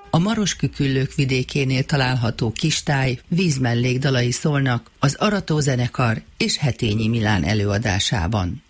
A Marosküküllők vidékénél található Kistáj, vízmellék dalai szólnak az Arató zenekar és Hetényi Milán előadásában.